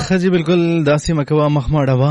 خجی بالکل داسې مکوا مخماډوا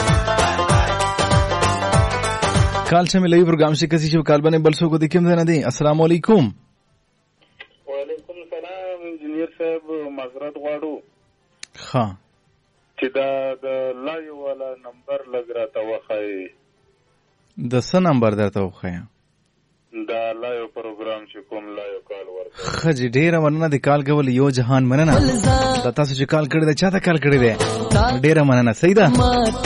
کال چې ملي پروګرام شي کسي چې کال باندې بل څه کو د کوم نه دي. السلام علیکم. وعلیکم السلام انجنیر صاحب معذرت غواړو ها چې دا د لایو والا نمبر لګ راته وخی د څه نمبر درته وخی دا لایو پروګرام چې کوم لایو کال ورته خجی ډیره مننه د کال کول یو جهان مننه دا تاسو چې کال کړی دا چاته کال کړی دی ډیره مننه صحیح ده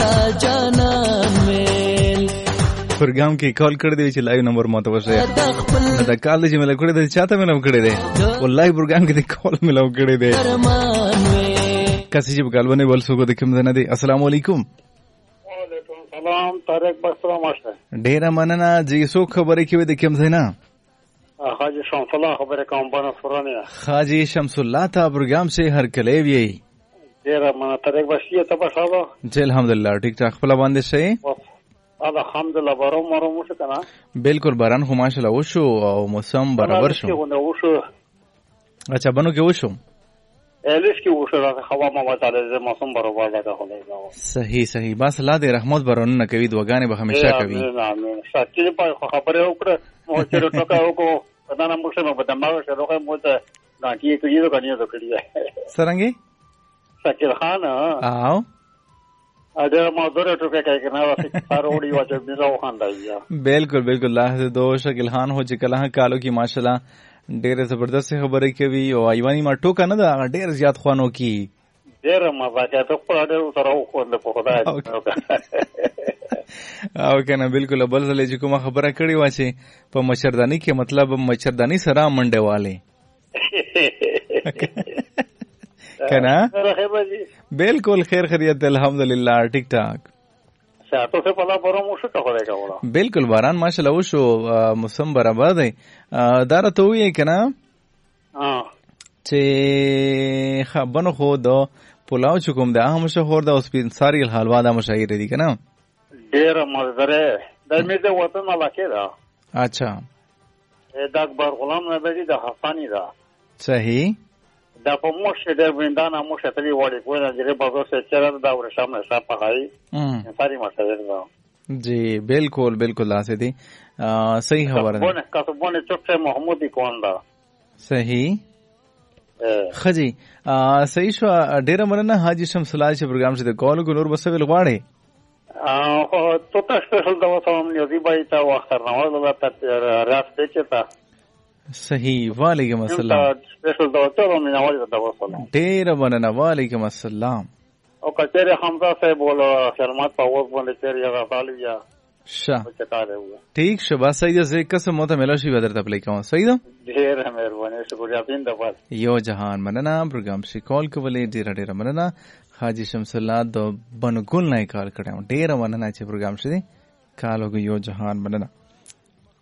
پروګرام کې کال کړی دی چې لایو نمبر ماته وشه دا کال چې مله کړی دی چاته مله کړی دی والله پروګرام کې کال مله کړی دی کسي چې کال باندې ول سوګو د کوم نه دی. السلام علیکم. وعلیکم السلام طارق بسرا ماشته ډیره مننه جی سو خبرې کې د کوم ځای نه حاجی شمس الله خبره کوم باندې فرانه حاجی شمس الله تا پروګرام سے هر کله وی ډیره مننه طارق بسیه ته بشاو جی الحمدلله ټیک ټاک خپل باندې شي الحمدلله باران مارو مو څه کنه بالکل باران خو ماشاءالله وشو او موسم برابر شو. اچھا بنو کې وشو الیس کې وشو هوا ما وتعالى موسم برابر ده صحیح صحیح بس الله دې رحمت برونه کوي دعاګانې به همیشه کوي. امين شاکر په خبره وکړه مو چې ټوکا وکړو دا نه مو څه په دماغ سره راغی مو ته دا کې کېږي دا کني دا کړی سرنګي شاکر خان او اجه ما دوره ټوکا کوي کنه واسه ساروړي واچ میرا وخاندای بالکل بالکل الله دې دو شکل خان هو چې کله کالو کې ماشاءالله ډېر زبردست خبرې کوي او ایوانی ما ټوکا نه دا ډېر زیات خوانو کی ډېر مزه کوي ته په ډېر سره وخوند په خدای او کنه بالکل بل ځلې چې کومه خبره کړې و چې په مشردانی کې مطلب مشردانی سره منډه والے کنه بالکل خیر خیریت الحمدلله ټیک ټاک شاتو سے پلا باران وشو ته خوري کاوه بالکل باران ماشاءالله وشو موسم برابر دی دا راته وی کنه چې خبرو خو د پلاو چکم ده هم مشهور ده اوس په ساری حلوا ده مشهور دي کنه ډیر مزدره د میزه وطن علاقه ده. اچھا دا اکبر غلام نبی ده حسانی ده صحیح دا په موشه د ویندانا موشه تلی وړي کوی نه جری بازو سے چرته دا ور شامه صاحب پخای ساری مشهور ده جی بالکل بالکل لاسه دي صحیح خبره ده بونه کاسو بونه چوکه محمودی کون ده صحیح خجی صحیح شو ډیره مننه حاجی شمس الله چې پروګرام چې د کال کو نور بسویل غواړي تو تا سپیشل دا وسوم نیوزی بای تا واختر نواز دا تا راس پیچتا صحیح وعلیکم السلام سپیشل دا وسوم نواز دا وسوم ډیره مننه وعلیکم السلام او کچره حمزه صاحب بوله شرمات په وګ باندې چیرې غالیا شاه ٹھیک شو بس صحیح ده قسم مو ته ملا شي بدر ته پلی کوم صحیح ده ډیر مهرباني شکریہ دین د بعد یو جهان مننه پروګرام شي کال کولې ډیر مننه حاجی شمس الله د بنګول نه کال کړم ډیر مننه چې پروګرام شي کال وګ یو جهان مننه